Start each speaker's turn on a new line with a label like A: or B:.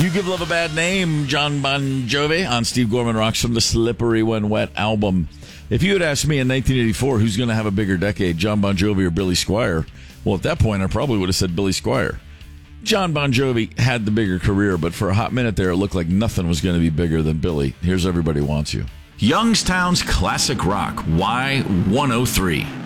A: You Give Love a Bad Name, John Bon Jovi on Steve Gorman Rocks from the Slippery When Wet album. If you had asked me in 1984 who's going to have a bigger decade, John Bon Jovi or Billy Squier, well, at that point, I probably would have said Billy Squier. John Bon Jovi had the bigger career, but for a hot minute there, it looked like nothing was going to be bigger than Billy. Here's Everybody Wants You.
B: Youngstown's Classic Rock, Y103.